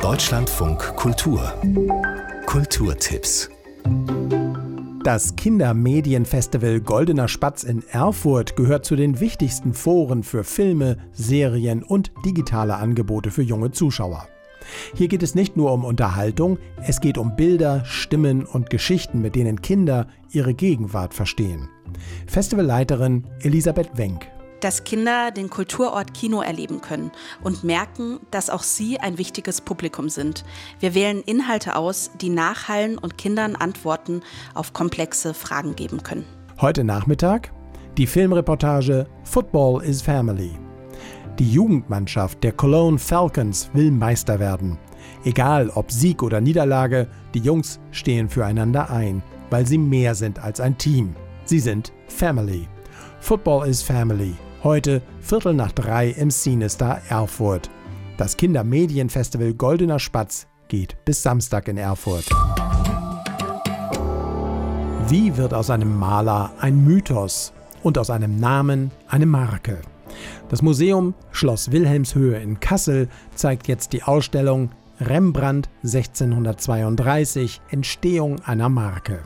Deutschlandfunk Kultur. Kulturtipps. Das Kindermedienfestival Goldener Spatz in Erfurt gehört zu den wichtigsten Foren für Filme, Serien und digitale Angebote für junge Zuschauer. Hier geht es nicht nur um Unterhaltung, es geht um Bilder, Stimmen und Geschichten, mit denen Kinder ihre Gegenwart verstehen. Festivalleiterin Elisabeth Wenck. Dass Kinder den Kulturort Kino erleben können und merken, dass auch sie ein wichtiges Publikum sind. Wir wählen Inhalte aus, die nachhallen und Kindern Antworten auf komplexe Fragen geben können. Heute Nachmittag die Filmreportage Football is Family. Die Jugendmannschaft der Cologne Falcons will Meister werden. Egal ob Sieg oder Niederlage, die Jungs stehen füreinander ein, weil sie mehr sind als ein Team. Sie sind Family. Football is Family. Heute 2:45 im Cinestar Erfurt. Das Kindermedienfestival Goldener Spatz geht bis Samstag in Erfurt. Wie wird aus einem Maler ein Mythos und aus einem Namen eine Marke? Das Museum Schloss Wilhelmshöhe in Kassel zeigt jetzt die Ausstellung Rembrandt 1632 – Entstehung einer Marke.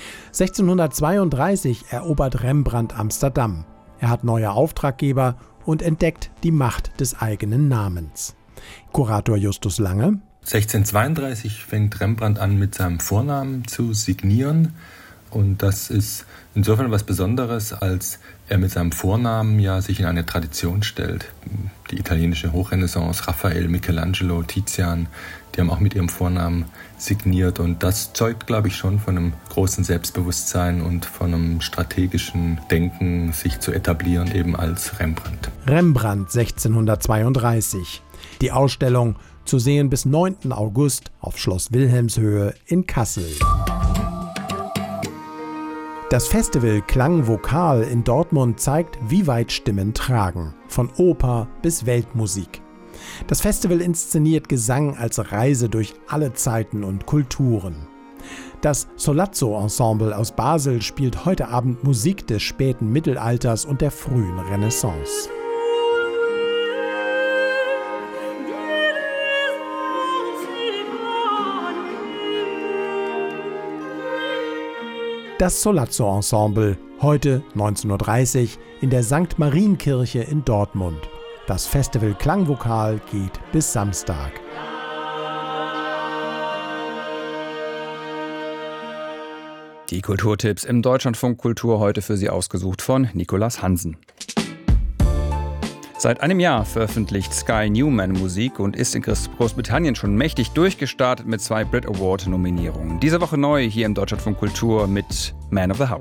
1632 erobert Rembrandt Amsterdam. Er hat neue Auftraggeber und entdeckt die Macht des eigenen Namens. Kurator Justus Lange. 1632 fängt Rembrandt an, mit seinem Vornamen zu signieren. Und das ist insofern was Besonderes, als er mit seinem Vornamen ja sich in eine Tradition stellt. Die italienische Hochrenaissance, Raphael, Michelangelo, Tizian, die haben auch mit ihrem Vornamen signiert. Und das zeugt, glaube ich, schon von einem großen Selbstbewusstsein und von einem strategischen Denken, sich zu etablieren, eben als Rembrandt. Rembrandt 1632. Die Ausstellung zu sehen bis 9. August auf Schloss Wilhelmshöhe in Kassel. Das Festival Klang Vokal in Dortmund zeigt, wie weit Stimmen tragen, von Oper bis Weltmusik. Das Festival inszeniert Gesang als Reise durch alle Zeiten und Kulturen. Das Solazzo Ensemble aus Basel spielt heute Abend Musik des späten Mittelalters und der frühen Renaissance. Das Solazzo Ensemble, heute 19:30 Uhr in der St. Marienkirche in Dortmund. Das Festival Klangvokal geht bis Samstag. Die Kulturtipps im Deutschlandfunk Kultur heute für Sie ausgesucht von Nicolas Hansen. Seit einem Jahr veröffentlicht Sky Newman Musik und ist in Großbritannien schon mächtig durchgestartet mit 2 Brit Award Nominierungen. Diese Woche neu hier im Deutschlandfunk Kultur mit Man of the House.